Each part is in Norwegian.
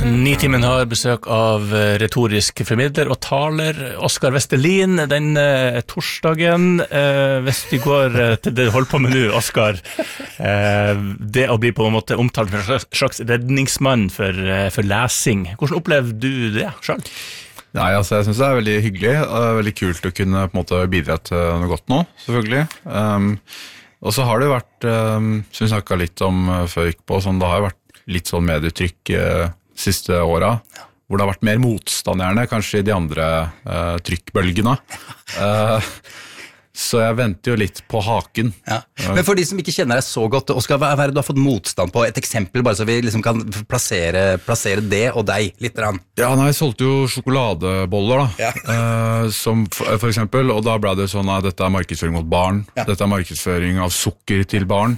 Nitimen har besøk av retorisk formidler og taler Oskar Vestelin den torsdagen. Hvis vi går til det du holder på med nå, Oskar, det å bli på en måte omtalt som en slags redningsmann for lesing. Hvordan opplever du det selv? Nei, altså jeg synes det veldig hyggelig, veldig kult å kunne på en måte bidra til noe godt nå, selvfølgelig. Og så har det vært, som vi snakket litt om før jeg gikk på, sånn, det har vært litt sånn medietrykk siste åra, hvor det har vært mer motstand gjerne, kanskje i de andre trykkbølgene. Så jeg venter jo litt på haken. Ja. Men for de som ikke kjenner deg så godt, Oskar, hva er det du har fått motstand på? Et eksempel, bare så vi liksom kan plassere det og deg litt. Ja, nei, jeg solgte jo sjokoladeboller da, som for eksempel, og da ble det sånn at dette er markedsføring mot barn, dette er markedsføring av sukker til barn.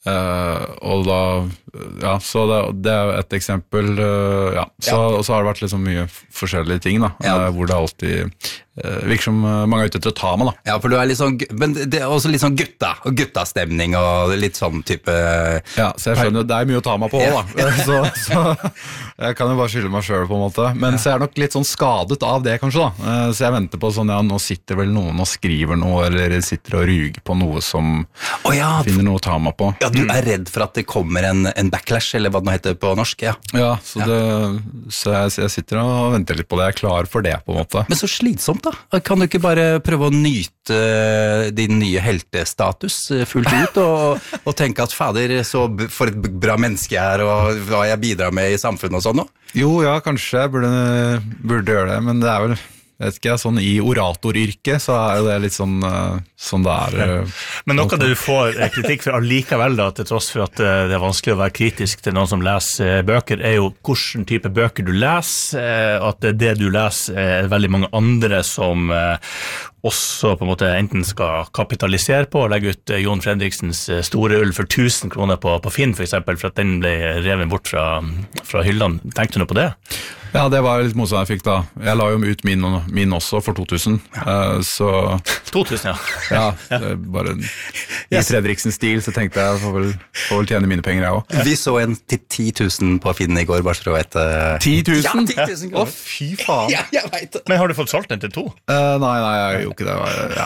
Og da, ja, så det er et eksempel, og så har det vært liksom mye forskjellige ting da, hvor det alltid virker som mange er ute til å ta meg da. Ja, for du er litt sånn, men det er også litt sånn guttastemning og litt sånn type... Ja, så jeg skjønner, det er mye å ta meg på da, så jeg kan jo bare skylde meg selv på en måte, men så er jeg nok litt sånn skadet av det kanskje da, så jeg venter på sånn, ja, nå sitter vel noen og skriver noe, eller sitter og ruger på noe som finner noe å ta meg på. Ja, du er redd for at det kommer en backlash, eller hva det nå heter på norsk, Ja, så jeg sitter og venter litt på det, jeg er klar for det på en måte. Men så slitsomt da, kan du ikke bare prøve å nyte din nye heltestatus fullt ut, og tenke at fader, så for et bra menneske jeg er, og hva jeg bidrar med i samfunnet og sånn nå? Jo, ja, kanskje jeg burde gjøre det, men det er vel... Jeg vet ikke, sånn i oratoryrket så er jo det litt sånn det er. Men noe av det du får kritikk for allikevel da, til tross for at det er vanskelig å være kritisk til noen som leser bøker, er jo hvilken type bøker du leser, at det du leser er veldig mange andre som også på en måte enten skal kapitalisere på og legge ut Jon Fredriksens store ull for 1000 kroner på Finn for eksempel, for at den ble revet bort fra hyllene. Tenkte du noe på det? Ja, det var litt motstand jeg fikk da. Jeg la jo ut min også for 2000. Så 2000, ja, bare i Fredriksens stil, så tenkte jeg får vel tjene mine penger jeg også. Vi så en til 10 000 på Finn i går, bare så vet 10 000? Ja, 10 000 kroner. Fy faen. Ja, jeg vet det. Men har du fått solgt den til 2? Nei, jeg gjorde ikke det.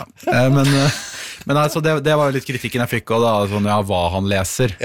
Men altså, det var jo litt kritikken jeg fikk, og da, sånn, hva han leser.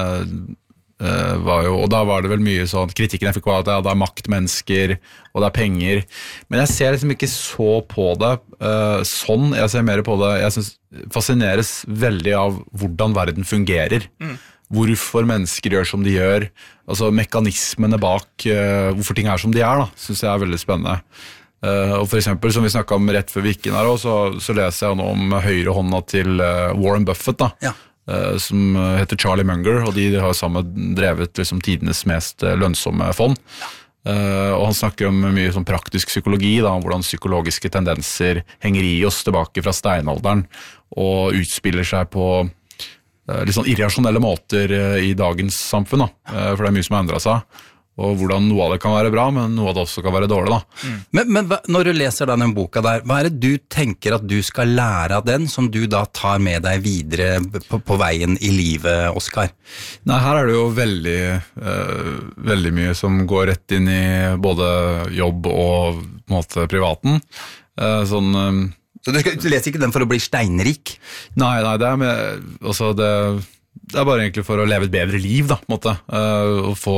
Og da var det vel mye sånn, kritikken jeg fikk var at det er maktmennesker og det er penger, men jeg ser liksom ikke så på det sånn, jeg ser mer på det, jeg synes fascineres veldig av hvordan verden fungerer, hvorfor mennesker gjør som de gjør, altså mekanismene bak hvorfor ting er som de er da, synes jeg er veldig spennende. Og for eksempel, som vi snakket om rett før vi gikk inn her også, så leser jeg nå om høyre hånda til Warren Buffett da, som heter Charlie Munger, og de har sammen drevet liksom tidenes mest lønnsomme fond. Og han snakker om mye sånn praktisk psykologi, da, hvordan psykologiske tendenser henger i oss tilbake fra steinalderen, og utspiller seg på litt sånn irrasjonelle måter i dagens samfunn, da, for det er mye som har endret seg. Og hvordan noe av det kan være bra, men noe av det også kan være dårlig da. Men når du leser den boka der, hva er det du tenker at du skal lære av den, som du da tar med deg videre på veien i livet, Oskar? Nei, her er det jo veldig mye som går rett inn i både jobb og på en måte privaten. Så du leser ikke den for å bli steinrik? Nei, det er altså det er bare egentlig for å leve et bedre liv da, på en måte, og få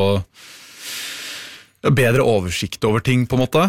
bedre oversikt over ting på en måte,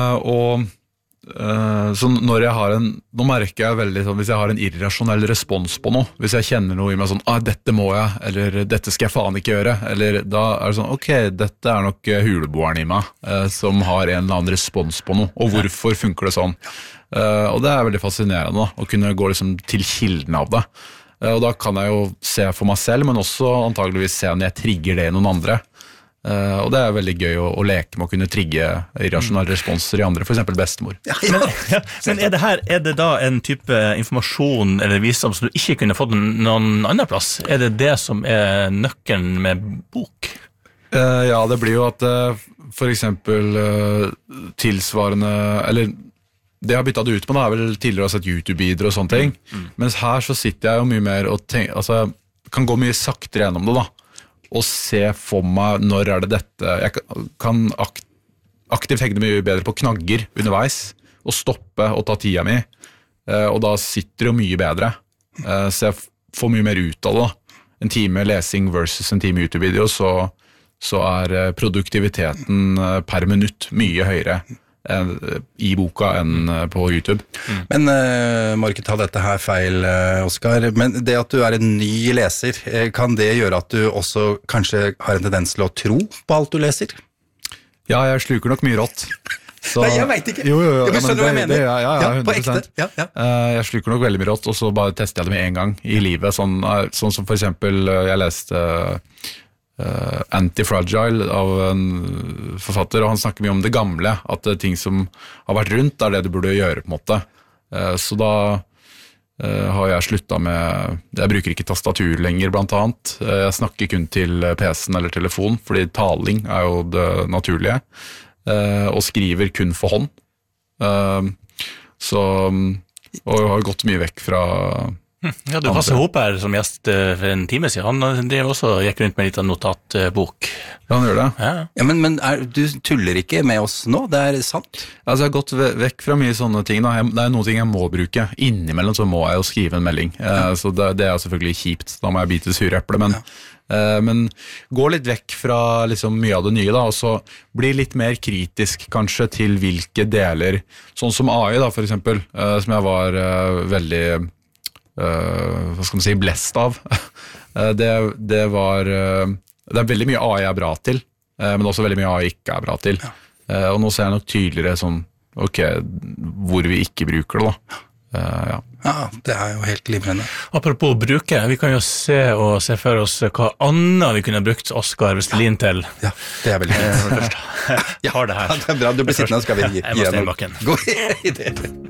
så når jeg har nå merker jeg veldig sånn, hvis jeg har en irrasjonell respons på noe, hvis jeg kjenner noe i meg sånn, dette må jeg, eller dette skal jeg faen ikke gjøre, eller da er det sånn, ok, dette er nok huleboeren i meg, som har en eller annen respons på noe, og hvorfor funker det sånn? Og det er veldig fascinerende da, å kunne gå liksom til kilden av det, og da kan jeg jo se for meg selv, men også antageligvis se når jeg trigger det i noen andre. Og det er veldig gøy å leke med å kunne trigge irrasjonelle responser i andre, for eksempel bestemor. Men er det da en type informasjon eller visdom som du ikke kunne fått noen annen plass? Er det det som er nøkkelen med bok? Ja, det blir jo at for eksempel tilsvarende, eller det jeg har byttet det ut på da, er vel tidligere å ha sett YouTube-videoer og sånne ting, mens her så sitter jeg jo mye mer og tenker, altså kan gå mye saktere gjennom det da, å se for meg når det dette. Jeg kan aktivt tenke mye bedre på knagger underveis, og stoppe og ta tida mi, og da sitter det jo mye bedre. Så jeg får mye mer ut av det. En time lesing versus en time YouTube-video, så produktiviteten per minutt mye høyere i boka enn på YouTube. Men må ikke ta dette her feil, Oskar, men det at du en ny leser, kan det gjøre at du også kanskje har en tendens til å tro på alt du leser? Ja, jeg sluker nok mye rått. Så, nei, jeg vet ikke. Jo, jeg skjønner hva jeg mener. Ja, 100%. På ekte. Ja. Jeg sluker nok veldig mye rått, og så bare tester jeg det med en gang i livet. Sånn som for eksempel, jeg leste Anti-Fragile av en forfatter, og han snakker mye om det gamle, at ting som har vært rundt det du burde gjøre på en måte. Så da har jeg sluttet med, jeg bruker ikke tastatur lenger blant annet, jeg snakker kun til PC-en eller telefon, fordi taling jo det naturlige, og skriver kun for hånd. Og jeg har gått mye vekk fra Ja, du Hasse Hope her som gjest for en time siden. Han drev også, gikk rundt med en liten notatbok. Ja, han gjør det. Ja, men du tuller ikke med oss nå? Det sant? Altså, jeg har gått vekk fra mye sånne ting. Da. Det noen ting jeg må bruke. Innimellom så må jeg jo skrive en melding. Så det jo selvfølgelig kjipt. Da må jeg bite sure eple. Men gå litt vekk fra liksom mye av det nye, da, og så bli litt mer kritisk kanskje til hvilke deler, sånn som AI da, for eksempel, som jeg var veldig hva skal man si, blest av. Det veldig mye AI bra til, men også veldig mye AI ikke bra til. Og nå ser jeg nok tydeligere sånn, ok, hvor vi ikke bruker det da. Ja, det jo helt glimrende. Apropos bruke, vi kan jo se for oss hva annet vi kunne brukt Oskar Vestelin til. Ja, det veldig fint. Jeg har det her. Ja, det bra, du blir sittende, skal vi gi Jeg må stille bakken. Gå i det.